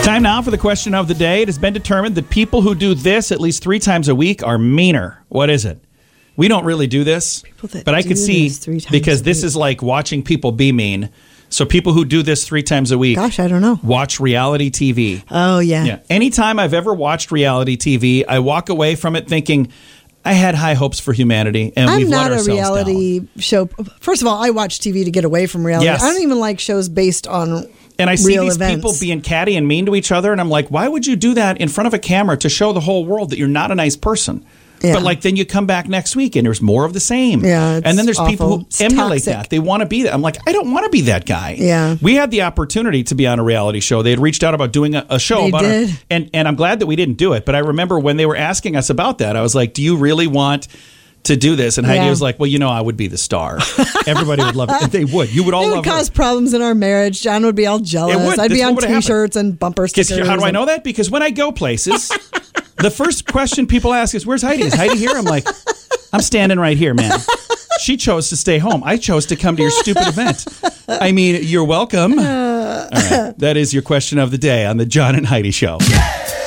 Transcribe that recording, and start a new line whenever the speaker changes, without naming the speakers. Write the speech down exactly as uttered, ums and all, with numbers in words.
Time now for the question of the day. It has been determined that people who do this at least three times a week are meaner. What is it? We don't really do this, but I could see because this is like watching people be mean. So people who do this three times a week,
gosh, I don't know,
watch reality T V.
Oh, yeah.
Yeah. Anytime I've ever watched reality T V, I walk away from it thinking, I had high hopes for humanity, and
I'm
we've let
not a
ourselves
reality
down.
show. First of all, I watch T V to get away from reality.
Yes.
I don't even like shows based on
And I see
real
these
events.
people being catty and mean to each other, and I'm like, why would you do that in front of a camera to show the whole world that you're not a nice person?
Yeah.
But like then you come back next week and there's more of the same.
Yeah, it's
and then there's people
awful.
who
It's
emulate
toxic.
that. They want to be that. I'm like, I don't want to be that guy.
Yeah.
We had the opportunity to be on a reality show. They had reached out about doing a, a show
They
about
did.
Our, and and I'm glad that we didn't do it. But I remember when they were asking us about that, I was like, do you really want to do this? And Heidi
Yeah.
was like, well, you know, I would be the star. Everybody would love it. And they would. You would all
It would
love
cause
her.
problems in our marriage. John would be all jealous.
It would.
I'd be
That's
on
what would happen.
T-shirts and bumper
Guess
stickers.
how do I
and-
know that? Because when I go places, the first question people ask is, where's Heidi? Is Heidi here? I'm like, I'm standing right here, man. She chose to stay home. I chose to come to your stupid event. I mean, you're welcome. All right. That is your question of the day on the John and Heidi Show.